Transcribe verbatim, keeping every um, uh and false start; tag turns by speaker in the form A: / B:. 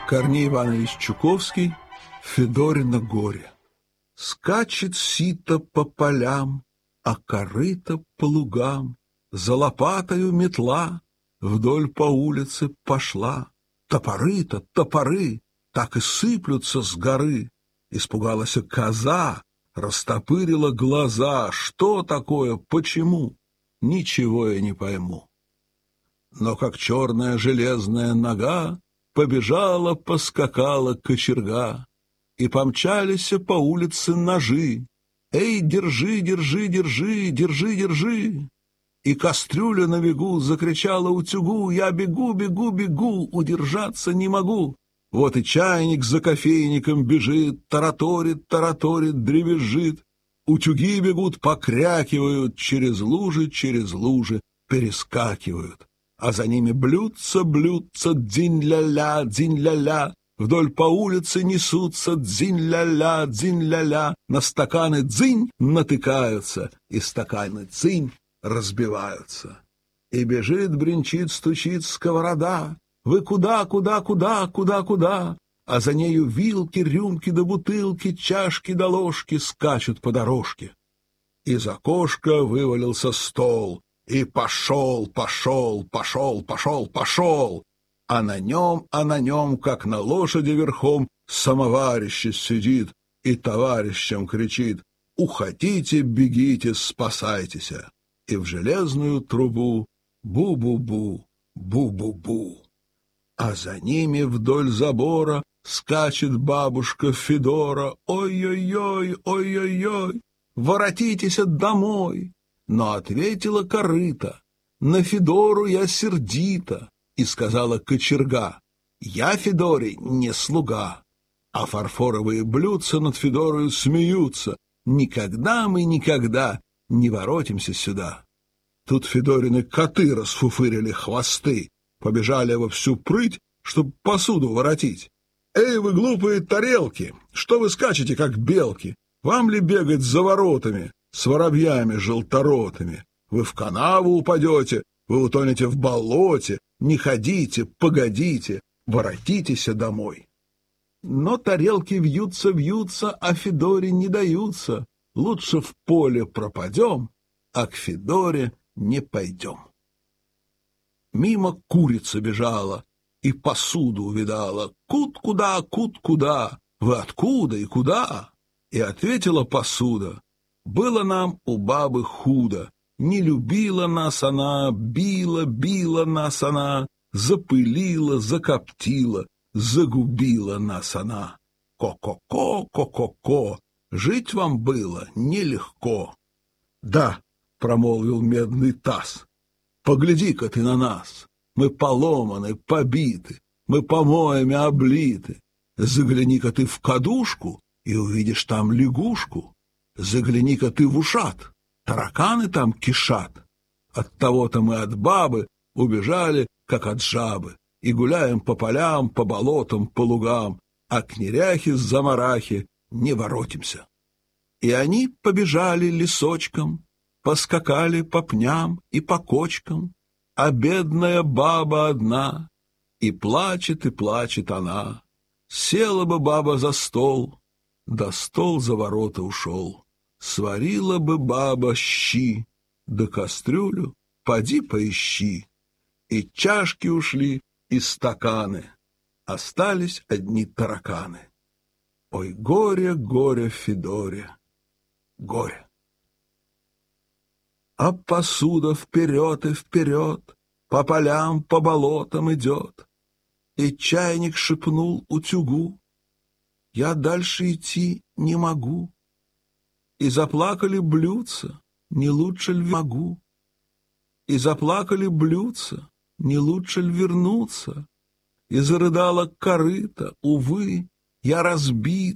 A: Корней Иванович Чуковский, Федорино горе. Скачет сито по полям, а корыто по лугам. За лопатою метла вдоль по улице пошла. Топоры-то, топоры, так и сыплются с горы. Испугалась коза, растопырила глаза. Что такое, почему? Ничего я не пойму. Но как черная железная нога побежала, поскакала кочерга, и помчались по улице ножи. Эй, держи, держи, держи, держи, держи! И кастрюля на бегу закричала утюгу: я бегу, бегу, бегу, удержаться не могу. Вот и чайник за кофейником бежит, тараторит, тараторит, дребезжит. Утюги бегут, покрякивают, через лужи, через лужи перескакивают. А за ними блюдца, блюдца, дзинь-ля-ля, дзинь-ля-ля. Вдоль по улице несутся дзинь-ля-ля, дзинь-ля-ля. На стаканы дзынь натыкаются, и стаканы дзынь разбиваются. И бежит, бренчит, стучит сковорода. Вы куда, куда, куда, куда, куда? А за нею вилки, рюмки да бутылки, чашки да ложки скачут по дорожке. Из окошка вывалился стол, и пошел, пошел, пошел, пошел, пошел. А на нем, а на нем, как на лошади верхом, самоварище сидит и товарищам кричит: уходите, бегите, спасайтесь. И в железную трубу бу-бу-бу, бу-бу-бу. А за ними вдоль забора скачет бабушка Федора: ой-ой-ой, ой-ой-ой, воротитесь домой. Но ответила корыто: на Федору я сердита. И сказала кочерга: я Федоре не слуга. А фарфоровые блюдца над Федорою смеются: никогда мы никогда не воротимся сюда. Тут Федорины коты расфуфырили хвосты, побежали во всю прыть, чтоб посуду воротить. Эй, вы глупые тарелки, что вы скачете, как белки? Вам ли бегать за воротами с воробьями желторотыми? Вы в канаву упадете, вы утонете в болоте. Не ходите, погодите, воротитесь домой. Но тарелки вьются, вьются, а Федоре не даются. Лучше в поле пропадем, а к Федоре не пойдем. Мимо курица бежала и посуду увидала: кут куда, кут куда, вы откуда и куда? И ответила посуда: было нам у бабы худо. Не любила нас она, била, била нас она, запылила, закоптила, загубила нас она. Ко-ко-ко, ко-ко-ко, жить вам было нелегко. Да, промолвил медный таз, погляди-ка ты на нас, мы поломаны, побиты, мы помоями облиты. Загляни-ка ты в кадушку и увидишь там лягушку. Загляни-ка ты в ушат, тараканы там кишат. Оттого-то мы от бабы убежали, как от жабы, и гуляем по полям, по болотам, по лугам, а к неряхе с замарахи не воротимся. И они побежали лесочком, поскакали по пням и по кочкам, а бедная баба одна, и плачет, и плачет она. Села бы баба за стол, да стол за ворота ушел. Сварила бы баба щи, да кастрюлю поди поищи. И чашки ушли, и стаканы, остались одни тараканы. Ой, горе, горе, Федоре, горе. А посуда вперед и вперед, по полям, по болотам идет. И чайник шепнул утюгу: я дальше идти не могу. И заплакали блюдца: не лучше ль могу? И заплакали блюдца: не лучше ль вернуться? И зарыдала корыто: увы, я разбит.